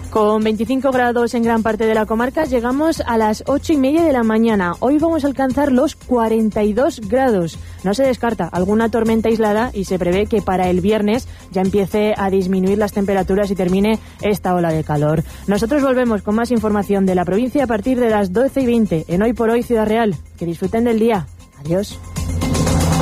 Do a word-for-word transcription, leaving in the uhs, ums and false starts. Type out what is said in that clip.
Con veinticinco grados en gran parte de la comarca, llegamos a las ocho y media de la mañana. Hoy vamos a alcanzar los cuarenta y dos grados. No se descarta alguna tormenta aislada y se prevé que para el viernes ya empiece a disminuir las temperaturas y termine esta ola de calor. Nosotros volvemos con más información de la provincia a partir de las doce y veinte en Hoy por Hoy Ciudad Real. Que disfruten del día. Adiós.